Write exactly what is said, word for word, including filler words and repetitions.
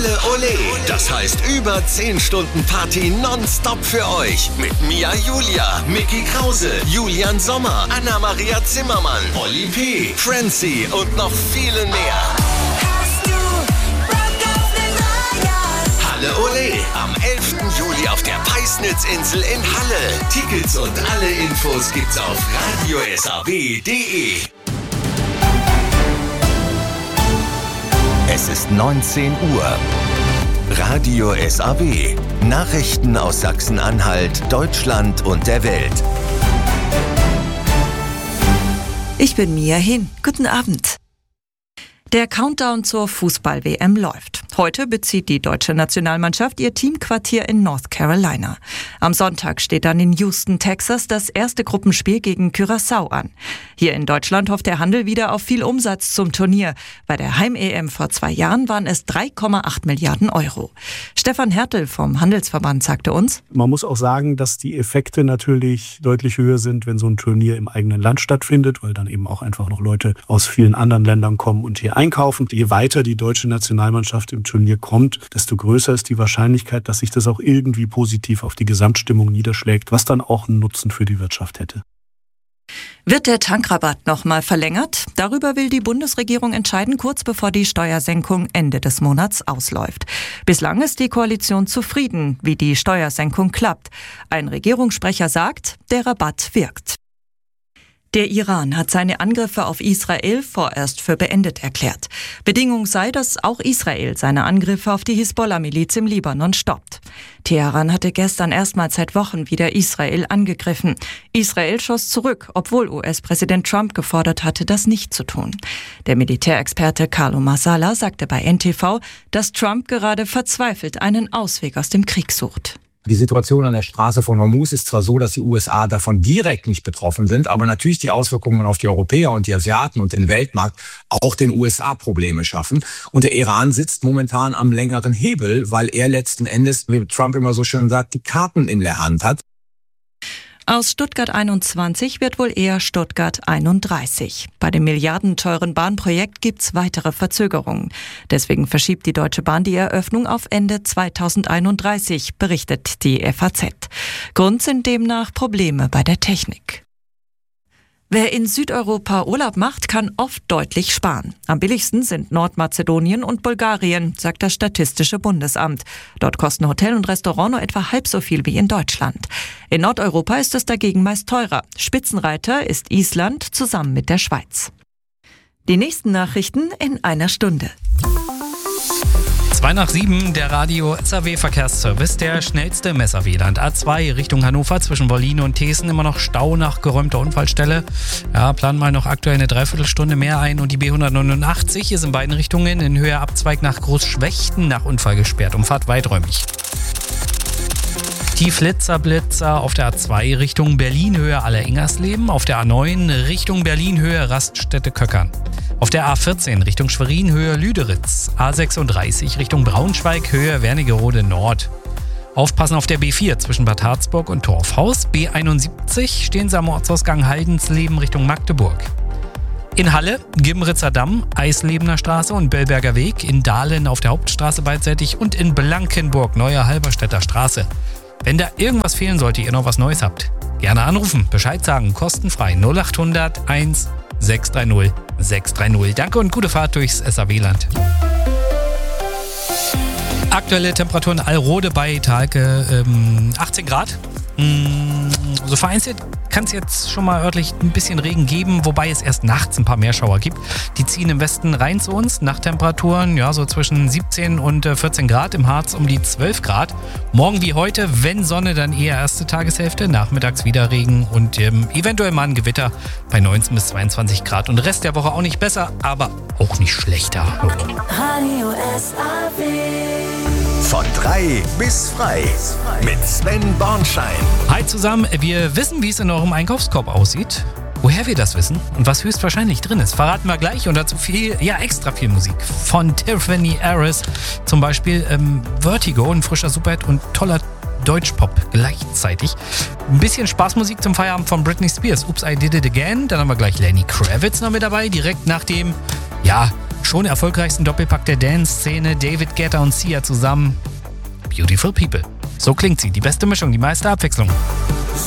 Halle Ole. Das heißt über zehn Stunden Party nonstop für euch. Mit Mia Julia, Micky Krause, Julian Sommer, Anna-Maria Zimmermann, Oli P., Francie und noch vielen mehr. Halle Ole am elften Juli auf der Peisnitzinsel in Halle. Tickets und alle Infos gibt's auf radio s a w punkt d e. Es ist neunzehn Uhr. Radio S A W. Nachrichten aus Sachsen-Anhalt, Deutschland und der Welt. Ich bin Mia Hin. Guten Abend. Der Countdown zur Fußball-W M läuft. Heute bezieht die deutsche Nationalmannschaft ihr Teamquartier in North Carolina. Am Sonntag steht dann in Houston, Texas, das erste Gruppenspiel gegen Curaçao an. Hier in Deutschland hofft der Handel wieder auf viel Umsatz zum Turnier. Bei der Heim-E M vor zwei Jahren waren es drei Komma acht Milliarden Euro. Stefan Hertel vom Handelsverband sagte uns: Man muss auch sagen, dass die Effekte natürlich deutlich höher sind, wenn so ein Turnier im eigenen Land stattfindet, weil dann eben auch einfach noch Leute aus vielen anderen Ländern kommen und hier einkaufen. Je weiter die deutsche Nationalmannschaft im Turnier kommt, desto größer ist die Wahrscheinlichkeit, dass sich das auch irgendwie positiv auf die Gesamtstimmung niederschlägt, was dann auch einen Nutzen für die Wirtschaft hätte. Wird der Tankrabatt nochmal verlängert? Darüber will die Bundesregierung entscheiden, kurz bevor die Steuersenkung Ende des Monats ausläuft. Bislang ist die Koalition zufrieden, wie die Steuersenkung klappt. Ein Regierungssprecher sagt, der Rabatt wirkt. Der Iran hat seine Angriffe auf Israel vorerst für beendet erklärt. Bedingung sei, dass auch Israel seine Angriffe auf die Hisbollah-Miliz im Libanon stoppt. Teheran hatte gestern erstmals seit Wochen wieder Israel angegriffen. Israel schoss zurück, obwohl U S-Präsident Trump gefordert hatte, das nicht zu tun. Der Militärexperte Carlo Marsala sagte bei N T V, dass Trump gerade verzweifelt einen Ausweg aus dem Krieg sucht. Die Situation an der Straße von Hormuz ist zwar so, dass die U S A davon direkt nicht betroffen sind, aber natürlich die Auswirkungen auf die Europäer und die Asiaten und den Weltmarkt auch den U S A Probleme schaffen. Und der Iran sitzt momentan am längeren Hebel, weil er letzten Endes, wie Trump immer so schön sagt, die Karten in der Hand hat. Aus Stuttgart einundzwanzig wird wohl eher Stuttgart einunddreißig. Bei dem milliardenteuren Bahnprojekt gibt's weitere Verzögerungen. Deswegen verschiebt die Deutsche Bahn die Eröffnung auf Ende zweitausendeinunddreißig, berichtet die F A Z. Grund sind demnach Probleme bei der Technik. Wer in Südeuropa Urlaub macht, kann oft deutlich sparen. Am billigsten sind Nordmazedonien und Bulgarien, sagt das Statistische Bundesamt. Dort kosten Hotel und Restaurant nur etwa halb so viel wie in Deutschland. In Nordeuropa ist es dagegen meist teurer. Spitzenreiter ist Island zusammen mit der Schweiz. Die nächsten Nachrichten in einer Stunde. zwei nach sieben, der Radio S A W Verkehrsservice, der schnellste im S A W-Land. A zwei Richtung Hannover zwischen Wollin und Thesen, immer noch Stau nach geräumter Unfallstelle. Ja, plan mal noch aktuell eine Dreiviertelstunde mehr ein. Und die B hundertneunundachtzig ist in beiden Richtungen in Höhe Abzweig nach Großschwechten nach Unfall gesperrt. Umfahrt weiträumig. Die Flitzerblitzer auf der A zwei Richtung Berlin-Höhe Aller-Ingersleben, auf der A neun Richtung Berlin-Höhe Raststätte-Köckern. Auf der A vierzehn Richtung Schwerin Höhe Lüderitz, A sechsunddreißig Richtung Braunschweig Höhe Wernigerode Nord. Aufpassen auf der B vier zwischen Bad Harzburg und Torfhaus, B einundsiebzig stehen Sie am Ortsausgang Haldensleben Richtung Magdeburg. In Halle, Gimritzer Damm, Eislebener Straße und Bellberger Weg, in Dahlen auf der Hauptstraße beidseitig und in Blankenburg Neue Halberstädter Straße. Wenn da irgendwas fehlen sollte, ihr noch was Neues habt, gerne anrufen, Bescheid sagen, kostenfrei null achthundert eins sechs drei null sechs drei null. Danke und gute Fahrt durchs S A W-Land. Aktuelle Temperaturen Alrode bei Thalke ähm, achtzehn Grad. Mm, so vereinzelt kann es jetzt schon mal örtlich ein bisschen Regen geben, wobei es erst nachts ein paar Meerschauer gibt. Die ziehen im Westen rein zu uns. Nachttemperaturen, ja, so zwischen siebzehn und vierzehn Grad, im Harz um die zwölf Grad. Morgen wie heute, wenn Sonne, dann eher erste Tageshälfte, nachmittags wieder Regen und ähm, eventuell mal ein Gewitter bei neunzehn bis zweiundzwanzig Grad. Und Rest der Woche auch nicht besser, aber auch nicht schlechter. Radio S A W. Von drei bis frei mit Sven Bornschein. Hi zusammen, wir wissen, wie es in eurem Einkaufskorb aussieht. Woher wir das wissen und was höchstwahrscheinlich drin ist, verraten wir gleich. Und dazu viel, ja, extra viel Musik. Von Tiffany Harris zum Beispiel ähm, Vertigo, ein frischer Superhit und toller Deutschpop gleichzeitig. Ein bisschen Spaßmusik zum Feierabend von Britney Spears. Oops, I Did It Again. Dann haben wir gleich Lenny Kravitz noch mit dabei, direkt nach dem, ja, schon erfolgreichsten Doppelpack der Dance-Szene, David Guetta und Sia zusammen. Beautiful People. So klingt sie, die beste Mischung, die meiste Abwechslung.